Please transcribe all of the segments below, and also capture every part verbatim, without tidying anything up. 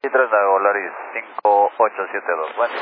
Y tres de Volaris cinco ocho siete dos, bueno.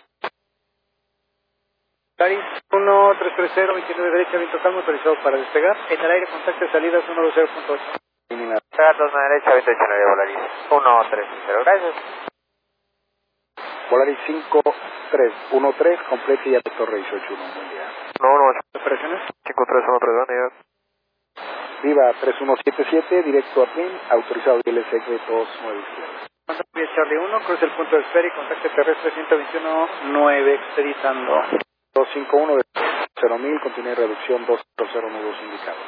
Volaris uno tres tres cero, veintinueve derecha, viento calmo, autorizado para despegar. En el aire, contacto de salidas uno dos cero punto ocho. Despegar dos nueve derecha, veintiocho nueve Volaris uno tres cero, gracias. Volaris cinco tres uno tres, complete y a Torre dieciocho uno, buen día. No, no, Operaciones. cinco tres uno tres, buen día. Viva tres uno siete siete, directo a P I N, autorizado I L S dos nueve izquierda. Charlie uno, cruce el punto de espera y contacto terrestre ciento veintiuno nueve, expeditando. dos cinco uno de cero mil, continúe reducción dos cero cero nudos indicados.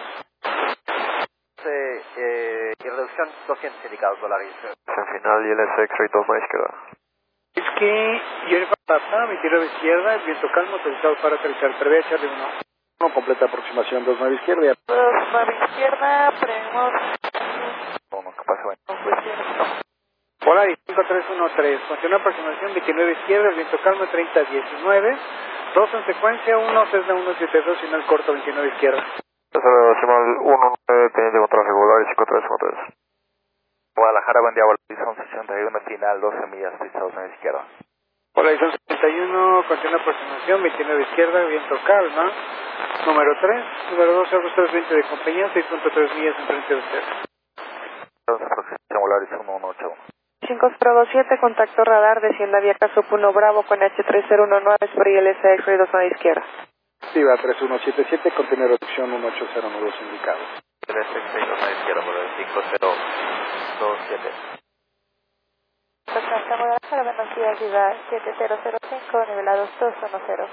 Eh, eh, y reducción doscientos indicados Volaris. En final, I L S X-ray dos nueve izquierda. Es que yo le pasa, veintinueve izquierda, viento calmo, autorizado para aterrizar. Prevé Charlie uno. uno, completa aproximación dos nueve izquierda. dos nueve izquierda, premos. No, no, ¿qué pasa? Bueno. Volaris cinco tres uno tres, continúa aproximación veintinueve izquierda, viento calmo treinta diecinueve. dos en secuencia, uno Cessna uno siete dos, final corto veintinueve izquierda. Decimal uno nueve, teniente con tráfico Volaris cinco tres uno tres. Guadalajara, buen día, Volaris once sesenta y uno, final doce millas, pisados en izquierda. Volaris once setenta y uno, continúa aproximación veintinueve izquierda, viento calma. Número tres, número dos, Airbus trescientos veinte de compañía, seis punto tres millas en frente de usted. Entonces, aproximación Volaris uno uno ocho uno. cinco cero dos siete, contacto radar, descienda vía Caso uno Bravo con H tres cero uno nueve por I L S X-ray dos nueve izquierda. Viva tres uno siete siete, continúa reducción uno ocho cero nudos indicados. I L S X-ray dos nueve izquierda, Volaris cinco cero dos siete. Contacto Guadalajara, velocidad Viva siete cero cero cinco, nivelados dos uno cero.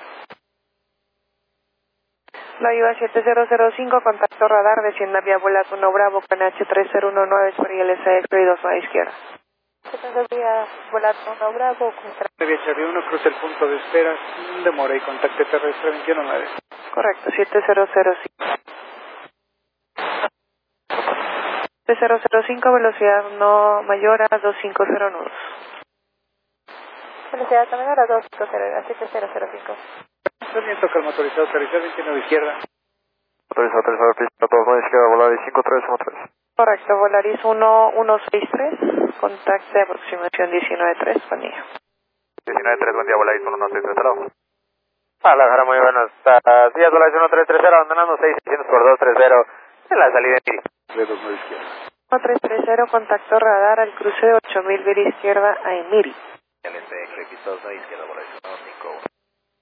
La Viva siete cero cero cinco, contacto radar, descienda vía Volat uno Bravo con H tres cero uno nueve por I L S X-ray dos nueve izquierda. Descienda vía Volat uno Bravo, Vía Charlie uno, cruce el punto de espera, sin demora y contacto terrestre veintiuno nueve. correcto, siete cero cero cinco. siete cero cero cinco, velocidad no mayor a doscientos cincuenta nudos. Velocidad no mayor a doscientos cincuenta, siete cero cero cinco. Viento calmo, autorizado aterrizar veintinueve izquierda. Autorizado aterrizar pista dos nueve izquierda, Volaris cinco tres uno tres. Correcto, Volaris uno uno seis tres, contacto de aproximación diecinueve tres, buen día. diecinueve tres, buen día, Volaris uno uno seis tres cero. Guadalajara, muy buenas días, Volaris uno tres tres cero, abandonando seis seiscientos por dos tres cero, en la salida en De dos nueve izquierda. uno tres tres cero, contacto radar al cruce de ocho mil vía izquierda a Emiri. L S X dos nueve izquierda, Volaris.